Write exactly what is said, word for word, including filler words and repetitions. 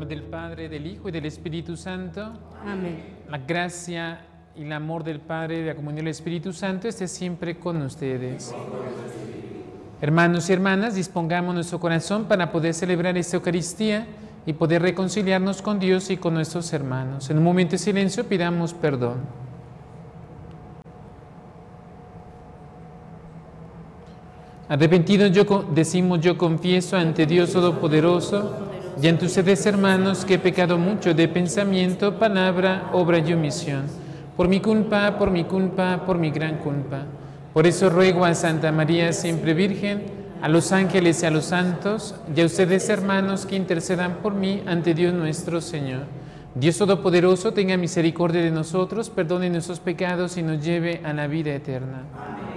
del Padre, del Hijo y del Espíritu Santo. Amén. La gracia y el amor del Padre, de la comunión del Espíritu Santo esté siempre con ustedes. Hermanos y hermanas, dispongamos nuestro corazón para poder celebrar esta Eucaristía y poder reconciliarnos con Dios y con nuestros hermanos. En un momento de silencio pidamos perdón. Arrepentidos yo, decimos, yo confieso ante Dios Todopoderoso y ante ustedes, hermanos, que he pecado mucho de pensamiento, palabra, obra y omisión. Por mi culpa, por mi culpa, por mi gran culpa. Por eso ruego a Santa María, siempre Virgen, a los ángeles y a los santos, y a ustedes, hermanos, que intercedan por mí ante Dios nuestro Señor. Dios Todopoderoso tenga misericordia de nosotros, perdone nuestros pecados y nos lleve a la vida eterna. Amén.